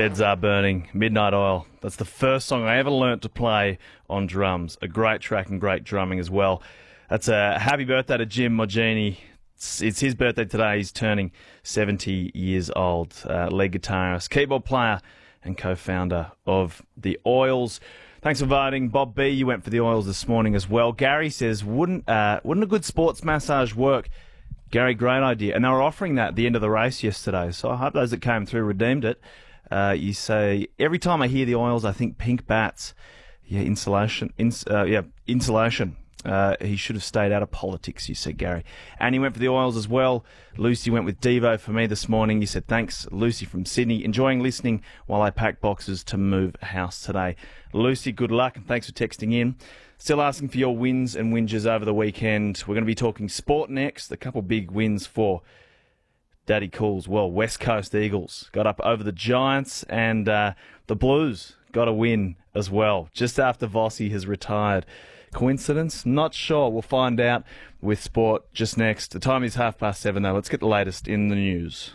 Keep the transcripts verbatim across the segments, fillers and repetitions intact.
Beds Are Burning, Midnight Oil. That's the first song I ever learnt to play on drums. A great track and great drumming as well. That's a happy birthday to Jim Mogini. It's, it's his birthday today. He's turning seventy years old. Uh, lead guitarist, keyboard player and co-founder of The Oils. Thanks for voting. Bob B, you went for The Oils this morning as well. Gary says, wouldn't uh, wouldn't a good sports massage work? Gary, great idea. And they were offering that at the end of the race yesterday, so I hope those that came through redeemed it. Uh, you say, every time I hear The Oils, I think pink bats. Yeah, insulation. Ins- uh, yeah, insulation. Uh, he should have stayed out of politics, you said, Gary. And he went for The Oils as well. Lucy went with Devo for me this morning. You said, thanks, Lucy from Sydney. Enjoying listening while I pack boxes to move house today. Lucy, good luck, and thanks for texting in. Still asking for your wins and whinges over the weekend. We're going to be talking sport next. A couple big wins for Daddy Cool's, well, West Coast Eagles got up over the Giants, and uh, the Blues got a win as well, just after Vossi has retired. Coincidence? Not sure. We'll find out with sport just next. The time is half past seven, though. Let's get the latest in the news.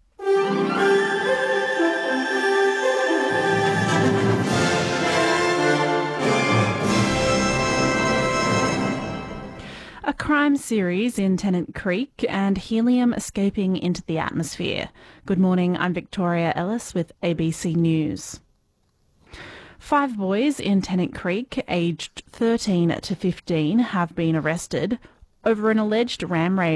A crime series in Tennant Creek and helium escaping into the atmosphere. Good morning, I'm Victoria Ellis with A B C News. Five boys in Tennant Creek, aged thirteen to fifteen, have been arrested over an alleged ram raid